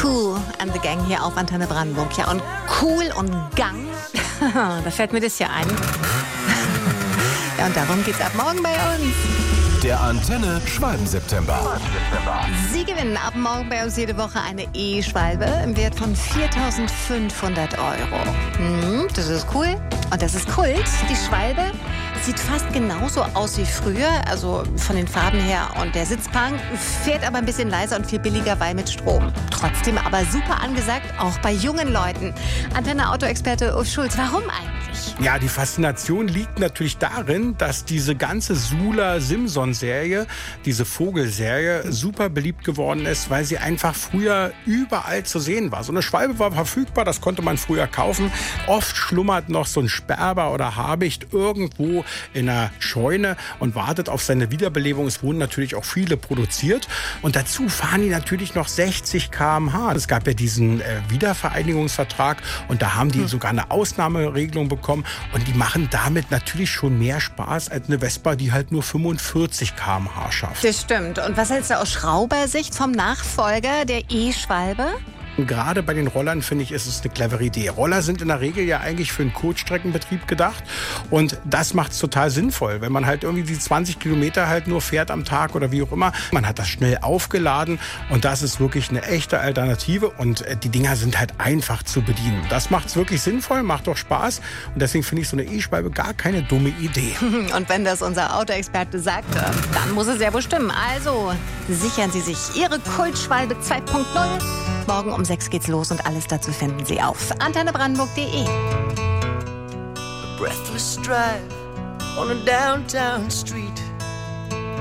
Kool and the Gang hier auf Antenne Brandenburg. Ja, und Kool und Gang, da fällt mir das ja ein. Ja, und darum geht's ab morgen bei uns. Der Antenne Schwalben-September. Sie gewinnen ab morgen bei uns jede Woche eine E-Schwalbe im Wert von 4.500 €. Das ist cool und das ist Kult. Die Schwalbe sieht fast genauso aus wie früher, also von den Farben her. Und der Sitzbank fährt aber ein bisschen leiser und viel billiger, weil mit Strom. Trotzdem aber super angesagt, auch bei jungen Leuten. Antenne-Auto-Experte Uf Schulz, warum eigentlich? Ja, die Faszination liegt natürlich darin, dass diese ganze Sula-Simson-Serie, diese Vogelserie, super beliebt geworden ist, weil sie einfach früher überall zu sehen war. So eine Schwalbe war verfügbar, das konnte man früher kaufen. Oft schlummert noch so ein Sperber oder Habicht irgendwo in einer Scheune und wartet auf seine Wiederbelebung. Es wurden natürlich auch viele produziert. Und dazu fahren die natürlich noch 60 km/h. Es gab ja diesen Wiedervereinigungsvertrag und da haben die sogar eine Ausnahmeregelung bekommen. Und die machen damit natürlich schon mehr Spaß als eine Vespa, die halt nur 45 km/h schafft. Das stimmt. Und was hältst du aus Schraubersicht vom Nachfolger der E-Schwalbe? Gerade bei den Rollern, finde ich, ist es eine clevere Idee. Roller sind in der Regel ja eigentlich für einen Kurzstreckenbetrieb gedacht. Und das macht es total sinnvoll, wenn man halt irgendwie die 20 Kilometer halt nur fährt am Tag oder wie auch immer. Man hat das schnell aufgeladen und das ist wirklich eine echte Alternative. Und die Dinger sind halt einfach zu bedienen. Das macht es wirklich sinnvoll, macht auch Spaß. Und deswegen finde ich so eine E-Schwalbe gar keine dumme Idee. Und wenn das unser Autoexperte sagt, dann muss es ja wohl stimmen. Also sichern Sie sich Ihre Kultschwalbe 2.0. Morgen um 6 geht's los und alles dazu finden Sie auf antennebrandenburg.de. A breathless drive on a downtown street.